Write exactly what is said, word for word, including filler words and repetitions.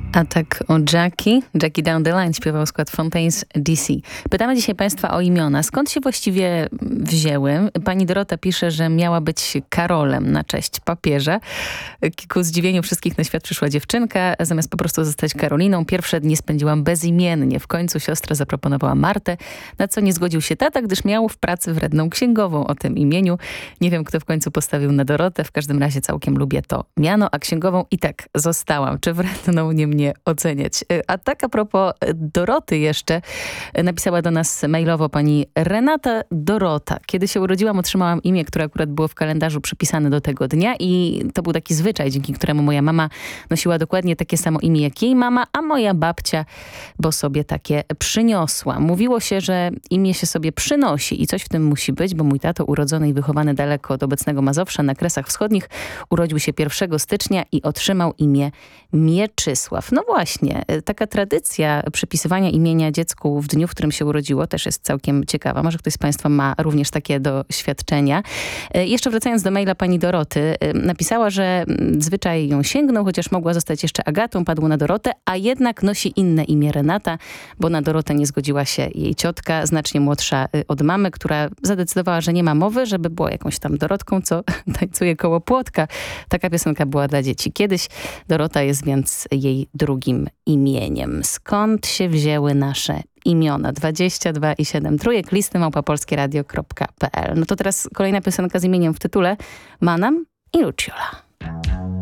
Atak o Jackie. Jackie Down the Line śpiewał skład Fontaines D C. Pytamy dzisiaj Państwa o imiona. Skąd się właściwie wzięły? Pani Dorota pisze, że miała być Karolem na cześć papieża. Ku zdziwieniu wszystkich na świat przyszła dziewczynka. Zamiast po prostu zostać Karoliną, pierwsze dni spędziłam bezimiennie. W końcu siostra zaproponowała Martę, na co nie zgodził się tata, gdyż miał w pracy wredną księgową o tym imieniu. Nie wiem, kto w końcu postawił na Dorotę. W każdym razie całkiem lubię to miano, a księgową i tak zostałam. Czy wredną nie mnie oceniać. A tak a propos Doroty jeszcze, napisała do nas mailowo pani Renata Dorota. Kiedy się urodziłam, otrzymałam imię, które akurat było w kalendarzu przypisane do tego dnia i to był taki zwyczaj, dzięki któremu moja mama nosiła dokładnie takie samo imię jak jej mama, a moja babcia, bo sobie takie przyniosła. Mówiło się, że imię się sobie przynosi i coś w tym musi być, bo mój tato, urodzony i wychowany daleko od obecnego Mazowsza na Kresach Wschodnich, urodził się pierwszego stycznia i otrzymał imię Mieczysław. No właśnie, taka tradycja przypisywania imienia dziecku w dniu, w którym się urodziło, też jest całkiem ciekawa. Może ktoś z Państwa ma również takie doświadczenia. Jeszcze wracając do maila pani Doroty, napisała, że zwyczaj ją sięgnął, chociaż mogła zostać jeszcze Agatą, padło na Dorotę, a jednak nosi inne imię Renata, bo na Dorotę nie zgodziła się jej ciotka, znacznie młodsza od mamy, która zadecydowała, że nie ma mowy, żeby była jakąś tam Dorotką, co tańcuje koło płotka. Taka piosenka była dla dzieci kiedyś. Dorota jest więc jej drugim imieniem. Skąd się wzięły nasze imiona? dwadzieścia dwa i siedem trójek, listy małpa polskieradio kropka p l. No to teraz kolejna piosenka z imieniem w tytule. Manam i Luciola.